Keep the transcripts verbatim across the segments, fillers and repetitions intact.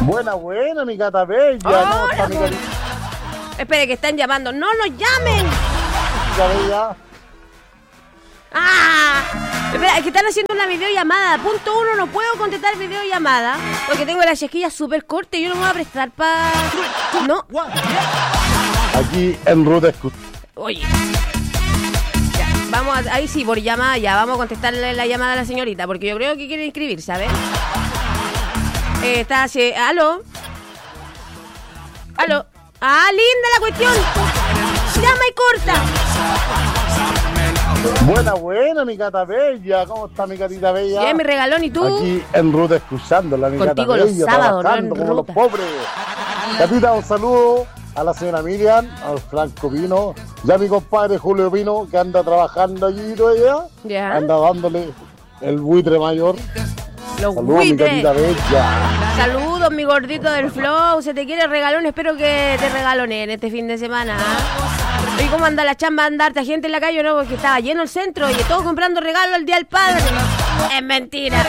Buena, buena, mi gata bella. Hola, ¿Cómo está mi gatita? Espere, que están llamando. ¡No nos llamen! Bella? ¡Ah! Espera, es que están haciendo una videollamada. Punto uno, no puedo contestar videollamada porque tengo las chasquillas súper cortas y yo no me voy a prestar para... No. Aquí en Ruta Escu... Oye. Ya, vamos a... Ahí sí, por llamada ya. Vamos a contestarle la llamada a la señorita porque yo creo que quiere inscribirse, ¿sabes? Eh, está así... ¿Aló? ¿Aló? ¡Ah, linda la cuestión! ¡Llama y corta! Buena, buena, mi gata bella. ¿Cómo está mi gatita bella? Bien, mi regalón, ¿y tú? Aquí en Ruta escuchándola, mi Contigo gata los bella, sábados, trabajando no en como ruta. los pobres. Gatita, un saludo a la señora Miriam, al Franco Pino, y a mi compadre Julio Pino, que anda trabajando allí todavía. Ya. Anda dándole el buitre mayor. Los Saludos, mi buitres. gatita bella. Saludos, mi gordito del flow. Se te quiere regalón. Espero que te regalonen este fin de semana. ¿Ah? ¿Y cómo anda la chamba? ¿Anda harta gente en la calle o no? Porque estaba lleno el centro y todos comprando regalos el Día del Padre. Es mentira.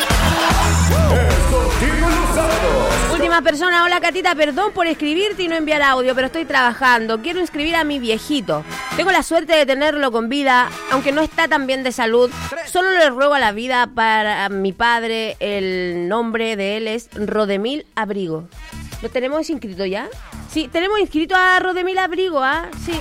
Última persona. Hola, Catita. Perdón por escribirte y no enviar audio, pero estoy trabajando. Quiero inscribir a mi viejito. Tengo la suerte de tenerlo con vida, aunque no está tan bien de salud. Solo le ruego a la vida para mi padre. El nombre de él es Rodemil Abrigo. ¿Lo tenemos inscrito ya? Sí, tenemos inscrito a Rodemil Abrigo, ¿ah? Sí.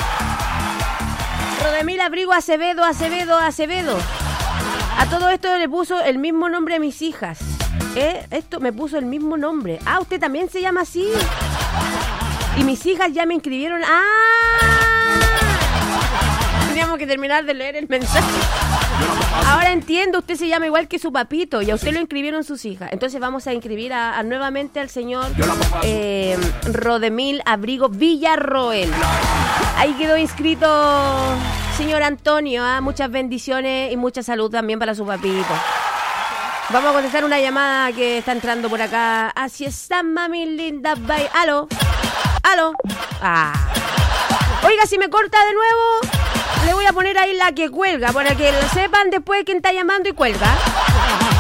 Rodemil Abrigo Acevedo, Acevedo, Acevedo. A todo esto le puso el mismo nombre a mis hijas. ¿Eh? Esto me puso el mismo nombre. Ah, usted también se llama así. Y mis hijas ya me inscribieron. ¡Ah! Teníamos que terminar de leer el mensaje. Ahora entiendo, usted se llama igual que su papito y a usted lo inscribieron sus hijas. Entonces vamos a inscribir a, a nuevamente al señor eh, Rodemil Abrigo Villarroel. Ahí quedó inscrito señor Antonio. ¿eh? Muchas bendiciones y mucha salud también para su papito. Vamos a contestar una llamada que está entrando por acá. Así está, mami linda. Bye. ¿Aló? ¿Aló? Ah. Oiga, si me corta de nuevo, le voy a poner ahí la que cuelga, para que lo sepan después quién está llamando y cuelga.